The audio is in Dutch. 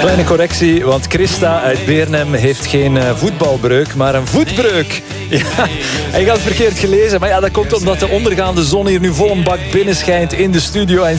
Kleine correctie, want Christa uit Beernem heeft geen voetbalbreuk, maar een voetbreuk. Ja, ik had het verkeerd gelezen, maar ja, dat komt omdat de ondergaande zon hier nu vol een bak binnenschijnt in de studio. En